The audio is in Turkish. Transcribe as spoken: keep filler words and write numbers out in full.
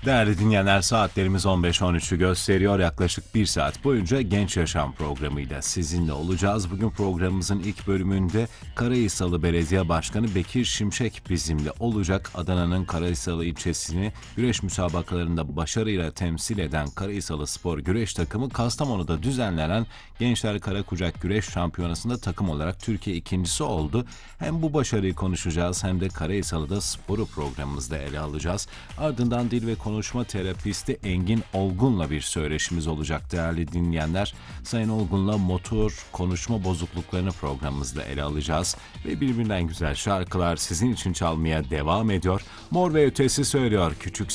Değerli dinleyenler, saatlerimiz on beş on üçü gösteriyor. Yaklaşık bir saat boyunca Genç Yaşam programıyla sizinle olacağız. Bugün programımızın ilk bölümünde Karahisalı Belediye Başkanı Bekir Şimşek bizimle olacak. Adana'nın Karahisalı ilçesini güreş müsabakalarında başarıyla temsil eden Karahisalı Spor Güreş takımı Kastamonu'da düzenlenen Gençler Karakucak Güreş Şampiyonası'nda takım olarak Türkiye ikincisi oldu. Hem bu başarıyı konuşacağız hem de Karahisalı'da sporu programımızda ele alacağız. Ardından dil ve konuşma terapisti Engin Olgun'la bir söyleşimiz olacak değerli dinleyenler. Sayın Olgun'la motor konuşma bozukluklarını programımızda ele alacağız. Ve birbirinden güzel şarkılar sizin için çalmaya devam ediyor. Mor ve Ötesi söylüyor Küçük